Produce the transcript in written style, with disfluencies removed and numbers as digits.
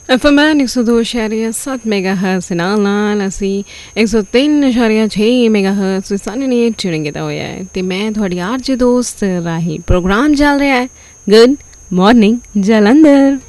FM 102.7 MHz ਨਾਲ ਅਸੀਂ 103.6 MHz ਸਾਨੂੰ ਨੇ ਟਿਊਨਿੰਗ ਕੀਤਾ ਹੋਇਆ ਹੈ ਤੇ ਮੈਂ ਤੁਹਾਡੀ ਆਰਜੇ ਦੋਸਤ ਰਾਹੀ ਪ੍ਰੋਗਰਾਮ ਚੱਲ ਰਿਹਾ ਹੈ ਗੁੱਡ ਮਾਰਨਿੰਗ ਜਲੰਧਰ।